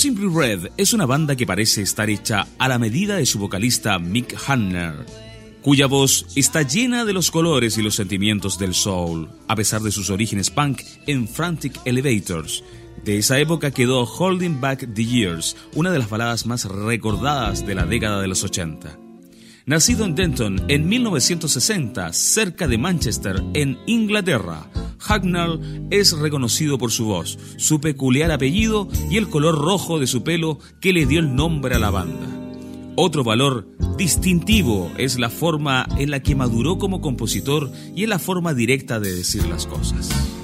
Simply Red es una banda que parece estar hecha a la medida de su vocalista Mick Hucknall, cuya voz está llena de los colores y los sentimientos del soul, a pesar de sus orígenes punk en Frantic Elevators. De esa época quedó Holding Back the Years, una de las baladas más recordadas de la década de los 80. Nacido en Denton en 1960, cerca de Manchester, en Inglaterra, Hucknall es reconocido por su voz, su peculiar apellido y el color rojo de su pelo que le dio el nombre a la banda. Otro valor distintivo es la forma en la que maduró como compositor y en la forma directa de decir las cosas.